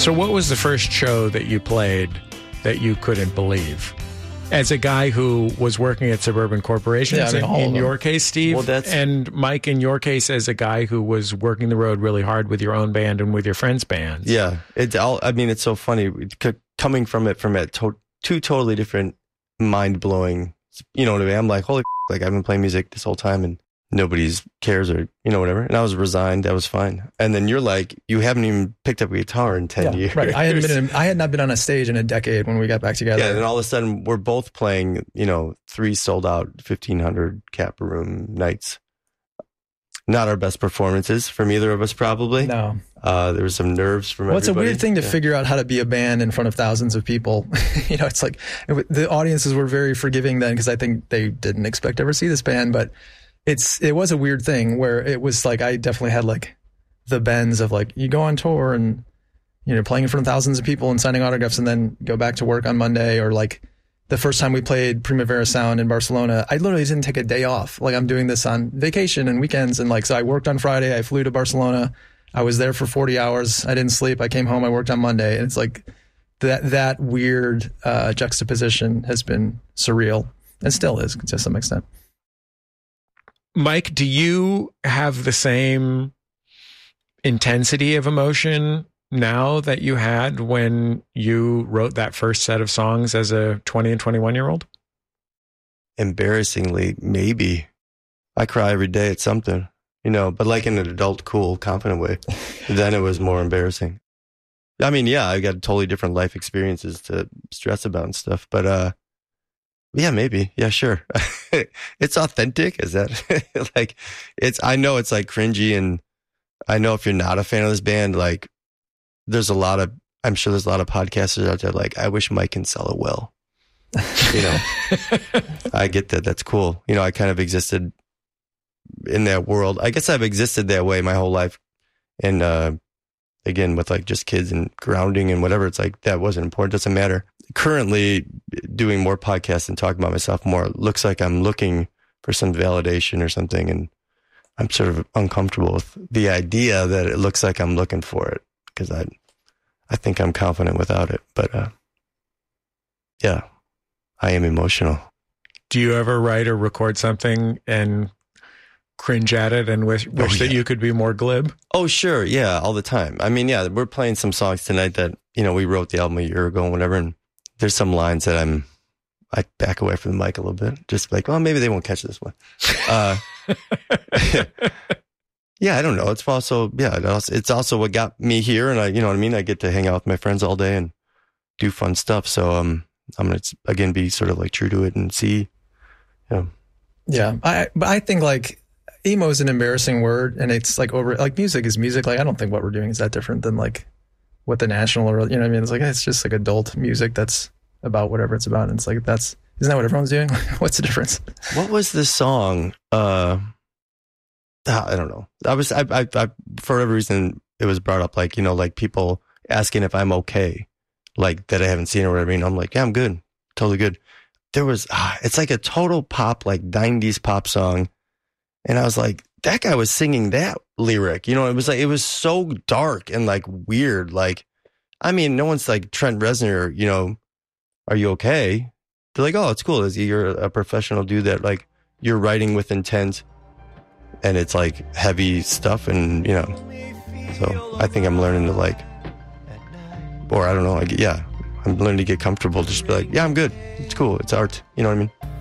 So what was the first show that you played that you couldn't believe? As a guy who was working at Suburban Corporations, in your case, Steve, and Mike, in your case, as a guy who was working the road really hard with your own band and with your friends' bands. Yeah. It's so funny coming from two totally different mind-blowing, you know what I mean? I'm like, holy like I've been playing music this whole time and nobody's cares or, you know, whatever. And I was resigned. That was fine. And then you're like, you haven't even picked up a guitar in 10 years. Right. I had not been on a stage in a decade when we got back together. Yeah. And then all of a sudden we're both playing, 3 sold out 1,500 cap room nights. Not our best performances from either of us, probably. No. There was some nerves from everybody. It's a weird thing to figure out how to be a band in front of thousands of people. It's like the audiences were very forgiving then because I think they didn't expect to ever see this band, but it was a weird thing where it was like I definitely had like the bends of like you go on tour and playing in front of thousands of people and signing autographs and then go back to work on Monday, or like the first time we played Primavera Sound in Barcelona, I literally didn't take a day off. Like I'm doing this on vacation and weekends, and like so I worked on Friday, I flew to Barcelona, I was there for 40 hours, I didn't sleep, I came home, I worked on Monday, and it's like that weird juxtaposition has been surreal and still is to some extent. Mike, do you have the same intensity of emotion now that you had when you wrote that first set of songs as a 20 and 21-year-old? Embarrassingly, maybe. I cry every day at something, but like in an adult, cool, confident way. Then it was more embarrassing. I mean, yeah, I got totally different life experiences to stress about and stuff, but yeah, maybe. Yeah, sure. It's authentic. Is that like I know it's like cringy, and I know if you're not a fan of this band, like I'm sure there's a lot of podcasters out there like, I wish Mike Kinsella well. I get that. That's cool. I kind of existed in that world. I guess I've existed that way my whole life. And again, with like just kids and grounding and whatever, it's like that wasn't important. Doesn't matter. Currently doing more podcasts and talking about myself more, it looks like I'm looking for some validation or something, and I'm sort of uncomfortable with the idea that it looks like I'm looking for it, because I think I'm confident without it. But yeah, I am emotional. Do you ever write or record something and cringe at it and wish that you could be more glib? Oh, sure. Yeah, all the time. I mean, yeah, we're playing some songs tonight that, we wrote the album a year ago and whatever, and there's some lines that I back away from the mic a little bit, just like, well, maybe they won't catch this one. Yeah, I don't know. It's also, it's also what got me here, and I get to hang out with my friends all day and do fun stuff. So I'm going to again be sort of like true to it and see. Yeah, but I think like emo is an embarrassing word, and it's like music is music. Like I don't think what we're doing is that different than like what the National or what I mean. It's like it's just like adult music that's about whatever it's about, and it's like isn't that what everyone's doing? What's the difference? What was this song? I don't know. I for whatever reason it was brought up, like like people asking if I'm okay, like that I haven't seen or whatever. I'm like, yeah, I'm good, totally good. There was it's like a total pop, like 90s pop song, and I was like, that guy was singing that lyric. It was like it was so dark and like weird. Like, I mean, no one's like Trent Reznor. Are you okay? They're like, oh, it's cool. You're a professional dude that like you're writing with intent. And it's like heavy stuff, and so I think I'm learning to like, or I don't know, I'm learning to get comfortable. Just be like, yeah, I'm good. It's cool. It's art. You know what I mean?